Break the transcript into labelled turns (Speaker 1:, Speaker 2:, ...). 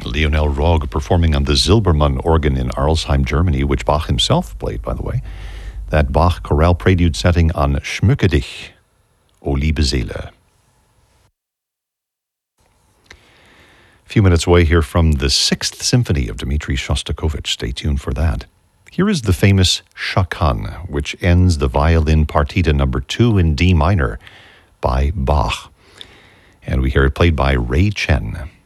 Speaker 1: Lionel Rogue performing on the Silbermann organ in Arlesheim, Germany, which Bach himself played, by the way. That Bach chorale prelude setting on Schmücke dich, O liebe Seele. A few minutes away here from the Sixth Symphony of Dmitri Shostakovich. Stay tuned for that. Here is the famous Chakan, which ends the violin partita number 2 in D minor by Bach. And we hear it played by Ray Chen.